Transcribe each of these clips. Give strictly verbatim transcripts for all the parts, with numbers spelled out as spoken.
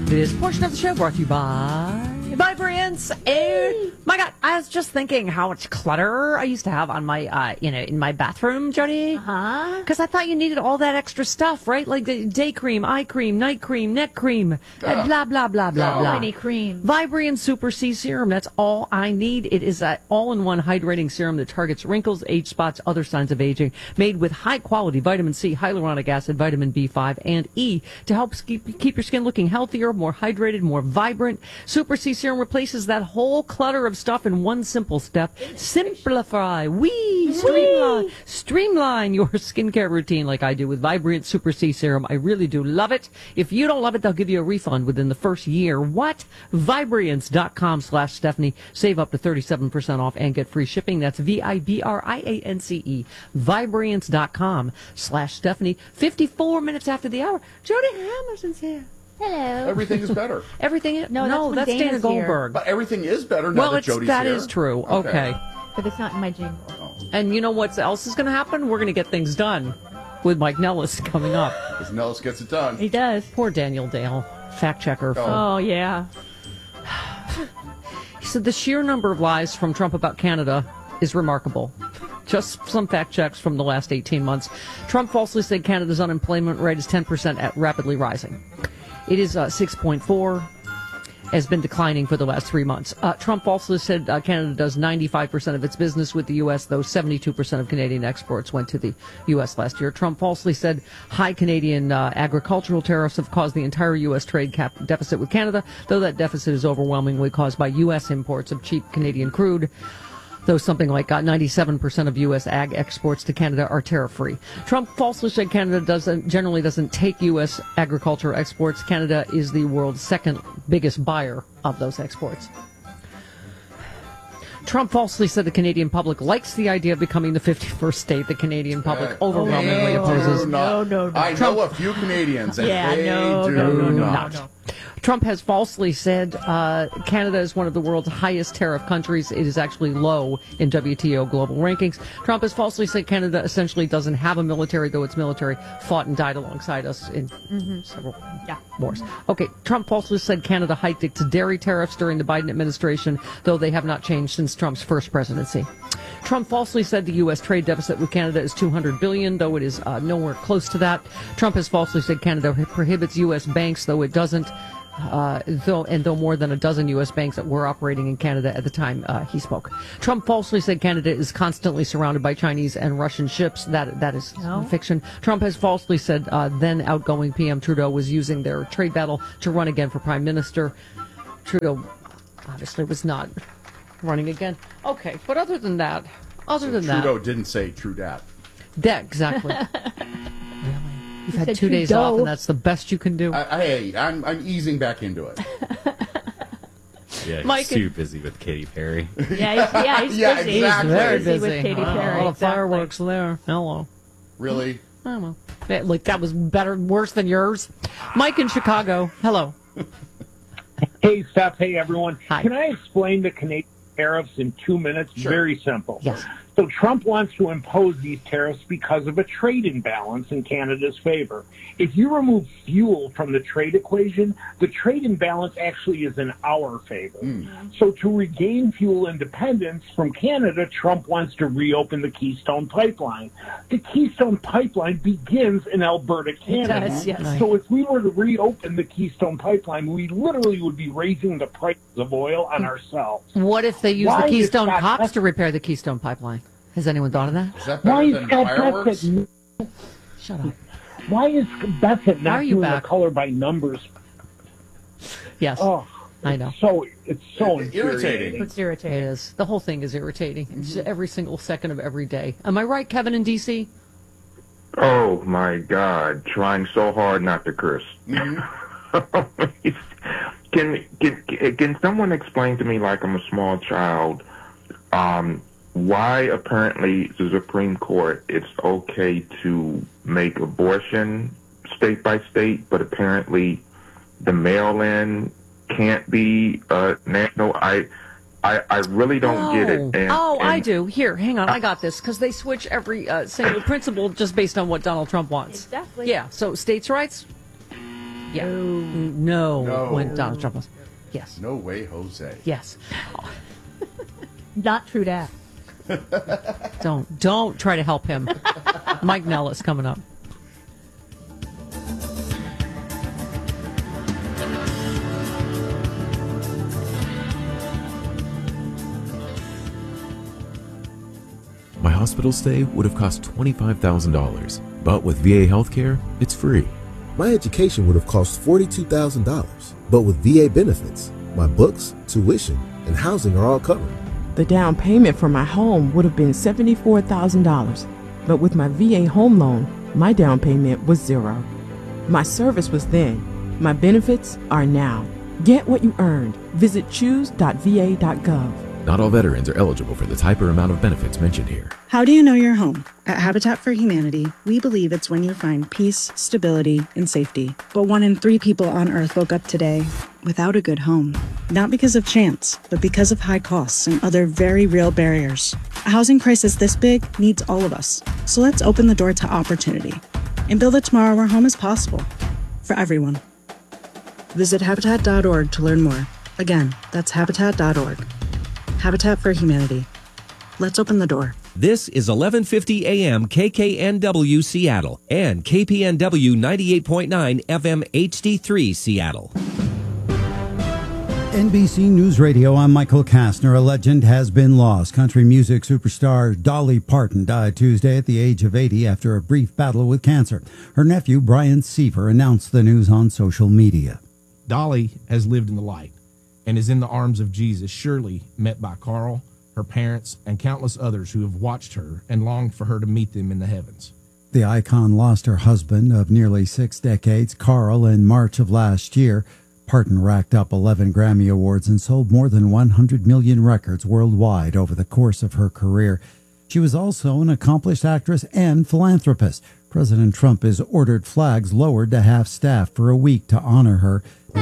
This portion of the show brought to you by Vibrance. And my God, I was just thinking how much clutter I used to have on my, uh, you know, in my bathroom, Jody. Huh? Because I thought you needed all that extra stuff, right? Like the day cream, eye cream, night cream, neck cream, and blah blah blah blah So blah. many creams. Vibrance Super C Serum. That's all I need. It is an all-in-one hydrating serum that targets wrinkles, age spots, other signs of aging. Made with high-quality vitamin C, hyaluronic acid, vitamin B five, and E to help keep keep your skin looking healthier, more hydrated, more vibrant. Super C Serum replaces that whole clutter of stuff in one simple step. Simplify, wee, streamline, streamline your skincare routine like I do with Vibrant Super C Serum. I really do love it. If you don't love it, they'll give you a refund within the first year. What? Vibrance.com slash Stephanie. Save up to thirty-seven percent off and get free shipping. That's V I B R I A N C E. Vibrance.com slash Stephanie. fifty-four minutes after the hour. Jody Hamilton's here. Hello. Everything is better. Everything is, No, no, that's that's when Dana Dana's here. Goldberg. But everything is better now Well, that it's, Jody's that here. is true. Okay. But it's not in my jingle. And you know what else is going to happen? We're going to get things done with Mike Nellis coming up. Because Nellis gets it done. He does. Poor Daniel Dale, fact checker. Oh, yeah. He said the sheer number of lies from Trump about Canada is remarkable. Just some fact checks from the last eighteen months. Trump falsely said Canada's unemployment rate is ten percent at rapidly rising. It is uh, six point four, has been declining for the last three months. Uh, Trump falsely said uh, Canada does ninety-five percent of its business with the U S, though seventy-two percent of Canadian exports went to the U S last year. Trump falsely said high Canadian uh, agricultural tariffs have caused the entire U S trade cap deficit with Canada, though that deficit is overwhelmingly caused by U S imports of cheap Canadian crude. Though something like uh, ninety-seven percent of U S ag exports to Canada are tariff-free. Trump falsely said Canada doesn't generally doesn't take U S agriculture exports. Canada is the world's second biggest buyer of those exports. Trump falsely said the Canadian public likes the idea of becoming the fifty-first state. The Canadian public Uh, overwhelmingly they opposes. do not. No, no, no. I Trump- know a few Canadians, and Yeah, they no, do no, no, no, not. no, no. Trump has falsely said uh, Canada is one of the world's highest tariff countries. It is actually low in W T O global rankings. Trump has falsely said Canada essentially doesn't have a military, though its military fought and died alongside us in several Yeah. wars. Okay, Trump falsely said Canada hiked its dairy tariffs during the Biden administration, though they have not changed since Trump's first presidency. Trump falsely said the U S trade deficit with Canada is two hundred billion dollars, though it is uh, nowhere close to that. Trump has falsely said Canada prohibits U S banks, though it doesn't. Uh, though and though more than a dozen U S banks that were operating in Canada at the time uh, he spoke. Trump falsely said Canada is constantly surrounded by Chinese and Russian ships. That that is No. fiction. Trump has falsely said uh, then outgoing P M Trudeau was using their trade battle to run again for prime minister. Trudeau obviously was not running again. Okay, but other than that, other than Trudeau didn't say true dat. that, that exactly. You've had said two days Trudeau. off, and that's the best you can do. I, I, hey, I'm, I'm easing back into it. Yeah, he's Mike- too busy with Katy Perry. Yeah, he's, yeah, he's Yeah, busy. exactly. He's Very busy, busy. with Katy Wow, Perry. all the exactly. fireworks there. Hello. Really? I don't know. Yeah, Like that was better, worse than yours. Mike in Chicago. Hello. Hey, Steph. Hey, everyone. Hi. Can I explain the Canadian tariffs in two minutes? Sure. Very simple. Yes. So Trump wants to impose these tariffs because of a trade imbalance in Canada's favor. If you remove fuel from the trade equation, the trade imbalance actually is in our favor. So to regain fuel independence from Canada, Trump wants to reopen the Keystone Pipeline. The Keystone Pipeline begins in Alberta, Canada. does, yes. So if we were to reopen the Keystone Pipeline, we literally would be raising the price of oil on ourselves. What if they use Why the is Keystone Scott Cops Beck- to repair the Keystone Pipeline? Has anyone thought of that? Is that Why better is than Scott fireworks? Beckett, Shut up. why is Beckett Why are not you doing back? the color by numbers? Yes, Oh, I know. So it's so It's infuriating. irritating. It's It irritating. is. The whole thing is irritating. It's every single second of every day. Am I right, Kevin in D C? Oh my God! Trying so hard not to curse. can, can can someone explain to me, like I'm a small child, um, why apparently the Supreme Court it's okay to make abortion state by state, but apparently the mail-in can't be uh, national? I. I, I really don't get it. And, oh, I and- do. Here, hang on. I got this because they switch every uh, single principle just based on what Donald Trump wants. Exactly. Yeah. So states' rights, Yeah. No. No. When Donald Trump was. Yes. No way, Jose. Yes. Not true that. Don't don't try to help him. Mike Nellis coming up. My hospital stay would have cost twenty-five thousand dollars, but with V A healthcare, it's free. My education would have cost forty-two thousand dollars, but with V A benefits, my books, tuition, and housing are all covered. The down payment for my home would have been seventy-four thousand dollars, but with my V A home loan, my down payment was zero. My service was then. My benefits are now. Get what you earned. Visit choose dot v a dot gov. Not all veterans are eligible for the type or amount of benefits mentioned here. How do you know you're home? At Habitat for Humanity, we believe it's when you find peace, stability, and safety. But one in three people on Earth woke up today without a good home. Not because of chance, but because of high costs and other very real barriers. A housing crisis this big needs all of us. So let's open the door to opportunity and build a tomorrow where home is possible for everyone. Visit habitat dot org to learn more. Again, that's habitat dot org. Habitat for Humanity. Let's open the door. This is eleven fifty A M K K N W Seattle and K P N W ninety-eight point nine F M H D three Seattle. N B C News Radio, I'm Michael Kastner. A legend has been lost. Country music superstar Dolly Parton died Tuesday at the age of eighty after a brief battle with cancer. Her nephew, Brian Seaver, announced the news on social media. Dolly has lived in the light and is in the arms of Jesus, surely met by Carl, her parents, and countless others who have watched her and longed for her to meet them in the heavens. The icon lost her husband of nearly six decades, Carl, in March of last year. Parton racked up eleven Grammy Awards and sold more than one hundred million records worldwide over the course of her career. She was also an accomplished actress and philanthropist. President Trump has ordered flags lowered to half-staff for a week to honor her.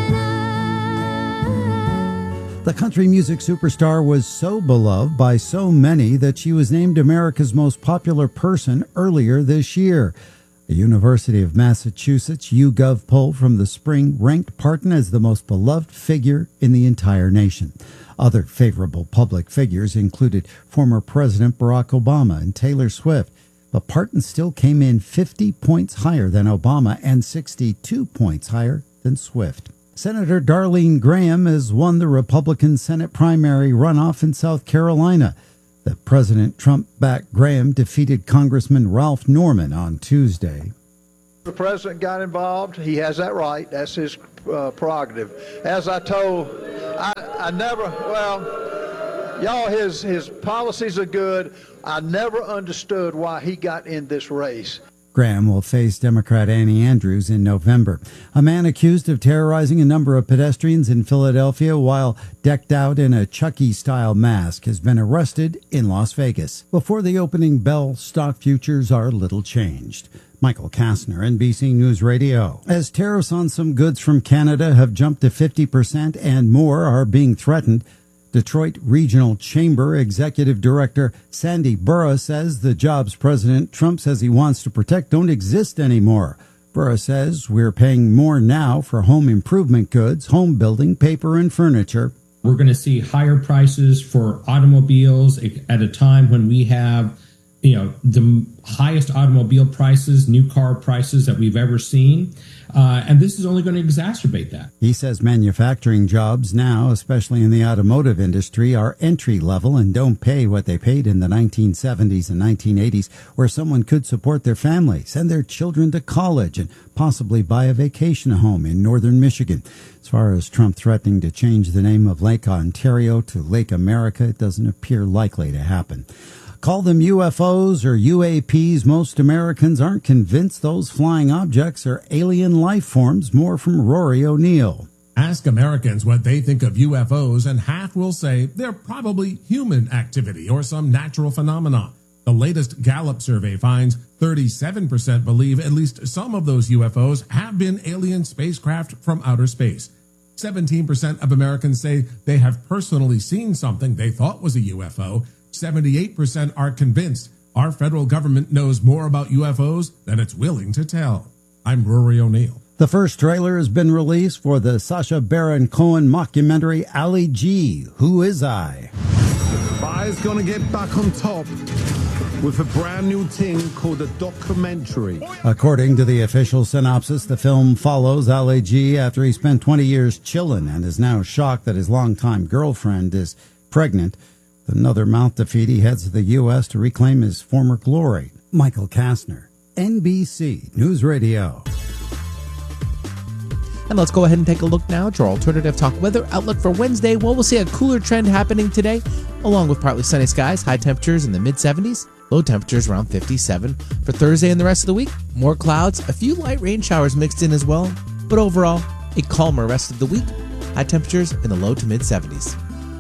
The country music superstar was so beloved by so many that she was named America's most popular person earlier this year. The University of Massachusetts YouGov poll from the spring ranked Parton as the most beloved figure in the entire nation. Other favorable public figures included former President Barack Obama and Taylor Swift, but Parton still came in fifty points higher than Obama and sixty-two points higher than Swift. Senator Darlene Graham has won the Republican Senate primary runoff in South Carolina. The President Trump-backed Graham defeated Congressman Ralph Norman on Tuesday. The president got involved. He has that right. That's his uh, prerogative. As I told, I, I never, well, y'all, his, his policies are good. I never understood why he got in this race. Graham will face Democrat Annie Andrews in November. A man accused of terrorizing a number of pedestrians in Philadelphia while decked out in a Chucky-style mask has been arrested in Las Vegas. Before the opening bell, stock futures are little changed. Michael Kastner, N B C News Radio. As tariffs on some goods from Canada have jumped to fifty percent and more are being threatened, Detroit Regional Chamber Executive Director Sandy Burra says the jobs President Trump says he wants to protect don't exist anymore. Burra says we're paying more now for home improvement goods, home building, paper, and furniture. We're going to see higher prices for automobiles at a time when we have, you know, the highest automobile prices, new car prices that we've ever seen. Uh, and this is only going to exacerbate that. He says manufacturing jobs now, especially in the automotive industry, are entry level and don't pay what they paid in the nineteen seventies and nineteen eighties, where someone could support their family, send their children to college, and possibly buy a vacation home in northern Michigan. As far as Trump threatening to change the name of Lake Ontario to Lake America, it doesn't appear likely to happen. Call them U F Os or U A Ps, most Americans aren't convinced those flying objects are alien life forms. More from Rory O'Neill. Ask Americans what they think of U F Os, and half will say they're probably human activity or some natural phenomenon. The latest Gallup survey finds thirty-seven percent believe at least some of those U F Os have been alien spacecraft from outer space. seventeen percent of Americans say they have personally seen something they thought was a U F O. seventy-eight percent are convinced our federal government knows more about U F Os than it's willing to tell. I'm Rory O'Neill. The first trailer has been released for the Sacha Baron Cohen mockumentary Ali G, Who Is I? I's gonna get back on top with a brand new thing called a documentary. According to the official synopsis, the film follows Ali G after he spent twenty years chillin' and is now shocked that his longtime girlfriend is pregnant. With another mouth to feed, he heads to the U S to reclaim his former glory. Michael Kastner, N B C News Radio. And let's go ahead and take a look now at our alternative talk weather outlook for Wednesday. Well, we'll see a cooler trend happening today, along with partly sunny skies, high temperatures in the mid seventies, low temperatures around fifty-seven. For Thursday and the rest of the week, more clouds, a few light rain showers mixed in as well, but overall, a calmer rest of the week, high temperatures in the low to mid seventies.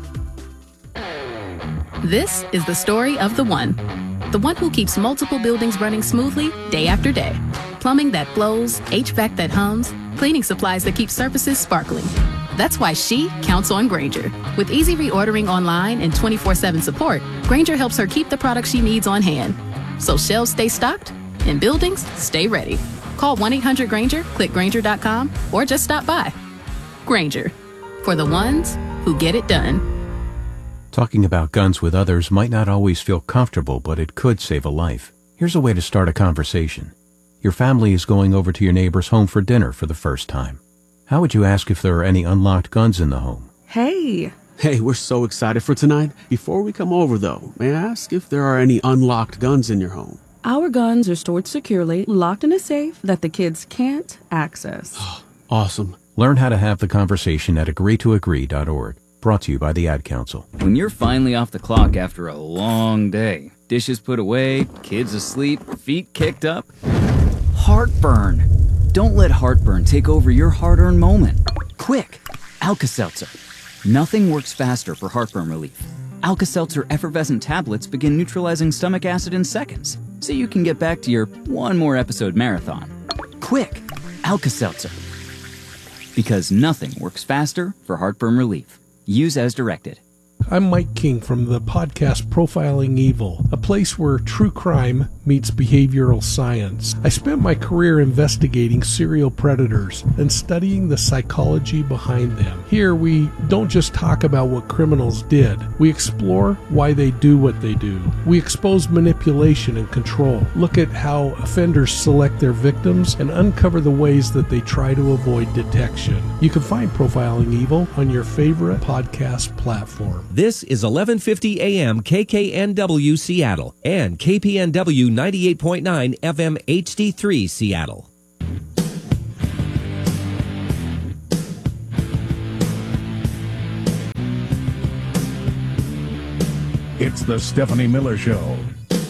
This is the story of the one. The one who keeps multiple buildings running smoothly day after day. Plumbing that flows, H V A C that hums, cleaning supplies that keep surfaces sparkling. That's why she counts on Grainger. With easy reordering online and twenty-four seven support, Grainger helps her keep the products she needs on hand. So shelves stay stocked and buildings stay ready. Call one eight hundred Grainger, click Grainger dot com, or just stop by. Grainger, for the ones who get it done. Talking about guns with others might not always feel comfortable, but it could save a life. Here's a way to start a conversation. Your family is going over to your neighbor's home for dinner for the first time. How would you ask if there are any unlocked guns in the home? Hey. Hey, we're so excited for tonight. Before we come over, though, may I ask if there are any unlocked guns in your home? Our guns are stored securely, locked in a safe that the kids can't access. Awesome. Learn how to have the conversation at agree to agree dot org. Brought to you by the Ad Council. When you're finally off the clock after a long day, dishes put away, kids asleep, feet kicked up, heartburn. Don't let heartburn take over your hard-earned moment. Quick, Alka-Seltzer. Nothing works faster for heartburn relief. Alka-Seltzer effervescent tablets begin neutralizing stomach acid in seconds, so you can get back to your one more episode marathon. Quick, Alka-Seltzer. Because nothing works faster for heartburn relief. Use as directed. I'm Mike King from the podcast Profiling Evil, a place where true crime meets behavioral science. I spent my career investigating serial predators and studying the psychology behind them. Here, we don't just talk about what criminals did. We explore why they do what they do. We expose manipulation and control, look at how offenders select their victims, and uncover the ways that they try to avoid detection. You can find Profiling Evil on your favorite podcast platform. This is eleven fifty A M K K N W Seattle and K P N W ninety-eight point nine F M H D three Seattle. It's the Stephanie Miller Show.